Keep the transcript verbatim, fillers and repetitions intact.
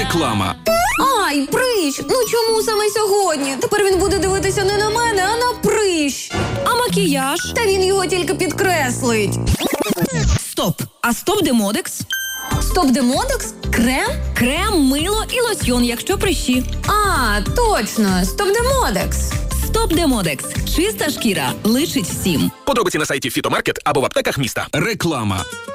Реклама. Ай, прищ! Ну чому саме сьогодні? Тепер він буде дивитися не на мене, а на прищ. А макіяж? Та він його тільки підкреслить. Стоп! А стоп-демодекс? Стоп-демодекс? Крем? Крем, мило і лосьйон, якщо прищі. А, точно, стоп-демодекс. Стоп-демодекс. Чиста шкіра. Личить всім. Подробиці на сайті Фітомаркет або в аптеках міста. Реклама.